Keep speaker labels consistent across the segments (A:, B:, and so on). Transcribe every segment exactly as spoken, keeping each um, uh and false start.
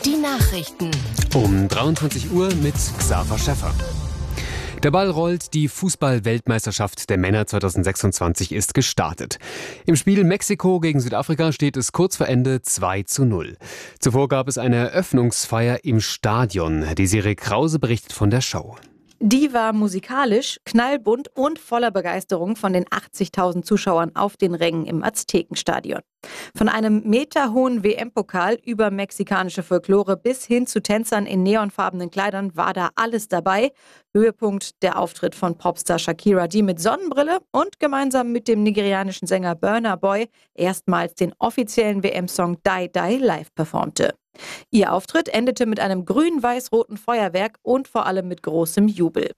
A: Die Nachrichten.
B: Um dreiundzwanzig Uhr mit Xaver Schäffer. Der Ball rollt, die Fußball-Weltmeisterschaft der Männer zweitausendsechsundzwanzig ist gestartet. Im Spiel Mexiko gegen Südafrika steht es kurz vor Ende zwei zu null. Zuvor gab es eine Eröffnungsfeier im Stadion. Desiree Krause berichtet von der Show.
C: Die war musikalisch, knallbunt und voller Begeisterung von den achtzigtausend Zuschauern auf den Rängen im Aztekenstadion. Von einem meterhohen W M-Pokal über mexikanische Folklore bis hin zu Tänzern in neonfarbenen Kleidern war da alles dabei. Höhepunkt der Auftritt von Popstar Shakira, die mit Sonnenbrille und gemeinsam mit dem nigerianischen Sänger Burna Boy erstmals den offiziellen W M-Song Die Die live performte. Ihr Auftritt endete mit einem grün-weiß-roten Feuerwerk und vor allem mit großem Jubel.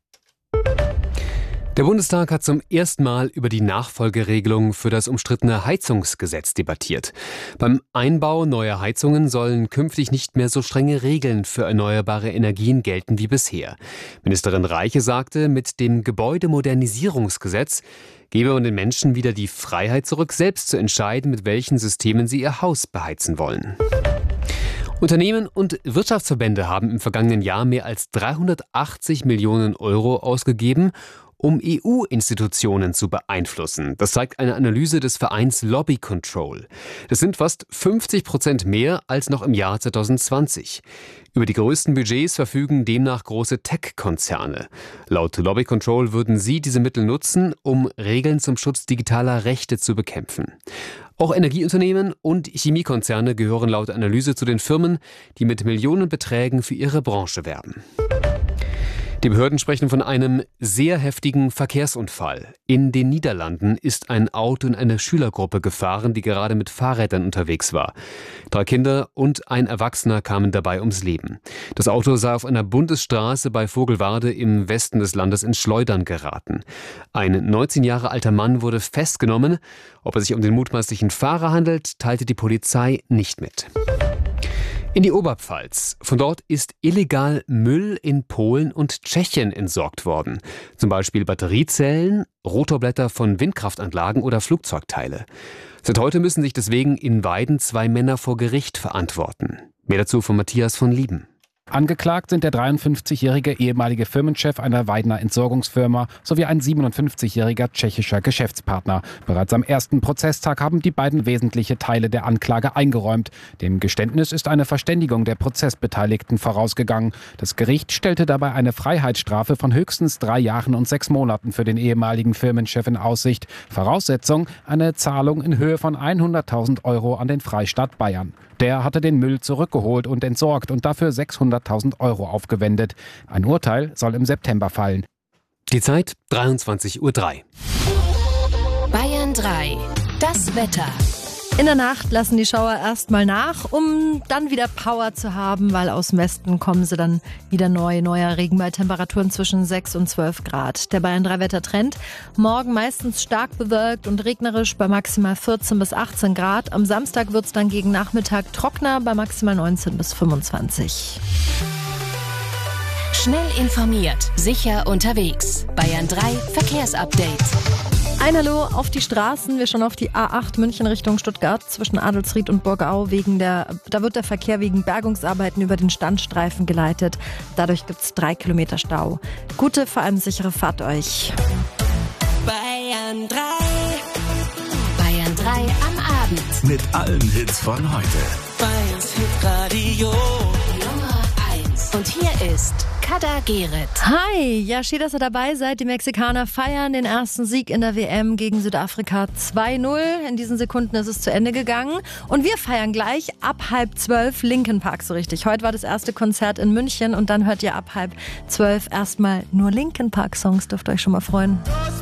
B: Der Bundestag hat zum ersten Mal über die Nachfolgeregelung für das umstrittene Heizungsgesetz debattiert. Beim Einbau neuer Heizungen sollen künftig nicht mehr so strenge Regeln für erneuerbare Energien gelten wie bisher. Ministerin Reiche sagte, mit dem Gebäudemodernisierungsgesetz gebe man den Menschen wieder die Freiheit zurück, selbst zu entscheiden, mit welchen Systemen sie ihr Haus beheizen wollen. Unternehmen und Wirtschaftsverbände haben im vergangenen Jahr mehr als dreihundertachtzig Millionen Euro ausgegeben, um E U-Institutionen zu beeinflussen. Das zeigt eine Analyse des Vereins Lobby Control. Das sind fast fünfzig Prozent mehr als noch im Jahr zweitausendzwanzig. Über die größten Budgets verfügen demnach große Tech-Konzerne. Laut Lobby Control würden sie diese Mittel nutzen, um Regeln zum Schutz digitaler Rechte zu bekämpfen. Auch Energieunternehmen und Chemiekonzerne gehören laut Analyse zu den Firmen, die mit Millionenbeträgen für ihre Branche werben. Die Behörden sprechen von einem sehr heftigen Verkehrsunfall. In den Niederlanden ist ein Auto in eine Schülergruppe gefahren, die gerade mit Fahrrädern unterwegs war. Drei Kinder und ein Erwachsener kamen dabei ums Leben. Das Auto sei auf einer Bundesstraße bei Vogelwarte im Westen des Landes ins Schleudern geraten. Ein neunzehn Jahre alter Mann wurde festgenommen. Ob es sich um den mutmaßlichen Fahrer handelt, teilte die Polizei nicht mit. In die Oberpfalz. Von dort ist illegal Müll in Polen und Tschechien entsorgt worden. Zum Beispiel Batteriezellen, Rotorblätter von Windkraftanlagen oder Flugzeugteile. Seit heute müssen sich deswegen in Weiden zwei Männer vor Gericht verantworten. Mehr dazu von Matthias von Lieben.
D: Angeklagt sind der dreiundfünfzigjährige ehemalige Firmenchef einer Weidener Entsorgungsfirma sowie ein siebenundfünfzigjähriger tschechischer Geschäftspartner. Bereits am ersten Prozesstag haben die beiden wesentliche Teile der Anklage eingeräumt. Dem Geständnis ist eine Verständigung der Prozessbeteiligten vorausgegangen. Das Gericht stellte dabei eine Freiheitsstrafe von höchstens drei Jahren und sechs Monaten für den ehemaligen Firmenchef in Aussicht. Voraussetzung: eine Zahlung in Höhe von hunderttausend Euro an den Freistaat Bayern. Der hatte den Müll zurückgeholt und entsorgt und dafür sechshunderttausend Euro aufgewendet. Ein Urteil soll im September fallen.
B: Die Zeit dreiundzwanzig Uhr drei.
A: Bayern drei. Das Wetter.
E: In der Nacht lassen die Schauer erstmal nach, um dann wieder Power zu haben, weil aus dem Westen kommen sie dann wieder neu. Neuer Regen bei Temperaturen zwischen sechs und zwölf Grad. Der Bayern drei Wettertrend. Morgen meistens stark bewölkt und regnerisch bei maximal vierzehn bis achtzehn Grad. Am Samstag wird es dann gegen Nachmittag trockener bei maximal neunzehn bis fünfundzwanzig.
A: Schnell informiert, sicher unterwegs. Bayern drei Verkehrsupdate.
E: Ein Hallo auf die Straßen. Wir schauen auf die A acht München Richtung Stuttgart zwischen Adelsried und Burgau. Wegen der, da wird der Verkehr wegen Bergungsarbeiten über den Standstreifen geleitet. Dadurch gibt es drei Kilometer Stau. Gute, vor allem sichere Fahrt euch.
A: Bayern drei. Bayern drei am Abend.
F: Mit allen Hits von heute.
A: Bayerns Hitradio Nummer eins. Und hier ist Kader Gerrit.
E: Hi, ja, schön, dass ihr dabei seid. Die Mexikaner feiern den ersten Sieg in der W M gegen Südafrika zwei null. In diesen Sekunden ist es zu Ende gegangen. Und wir feiern gleich ab halb zwölf Linkin Park so richtig. Heute war das erste Konzert in München und dann hört ihr ab halb zwölf erstmal nur Linkin Park Songs. Dürft ihr euch schon mal freuen.